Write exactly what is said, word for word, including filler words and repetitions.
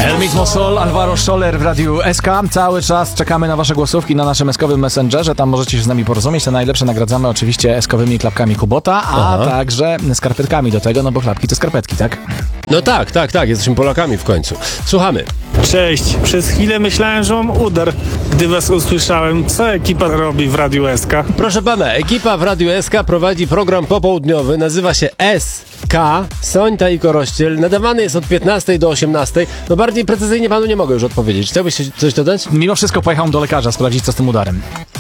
El Mismo Sol, Alvaro Soler w Radiu S K. Cały czas czekamy na wasze głosówki na naszym eskowym messengerze. Tam możecie się z nami porozumieć. Te najlepsze nagradzamy oczywiście eskowymi klapkami Kubota, a Aha. także skarpetkami do tego, no bo klapki to skarpetki, tak? No tak, tak, tak. Jesteśmy Polakami w końcu. Słuchamy. Cześć. Przez chwilę myślałem, że mam udar, gdy was usłyszałem. Co ekipa robi w Radiu S K? Proszę pana, ekipa w Radiu S K prowadzi program popołudniowy, nazywa się S K, Sońta i Korościel. Nadawany jest od piętnastej do osiemnastej. No bardziej precyzyjnie panu nie mogę już odpowiedzieć. Chciałbyś coś dodać? Mimo wszystko pojechałem do lekarza sprawdzić, co z tym udarem.